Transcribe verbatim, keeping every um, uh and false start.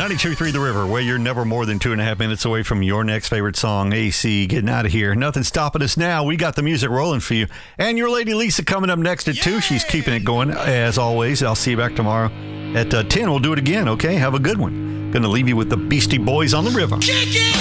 ninety-two point three The River, where you're never more than two and a half minutes away from your next favorite song. A C, getting out of here. Nothing's stopping us now. We got the music rolling for you. And your lady Lisa coming up next at yeah. two. She's keeping it going, as always. I'll see you back tomorrow at uh, ten. We'll do it again, okay? Have a good one. Going to leave you with the Beastie Boys on the River.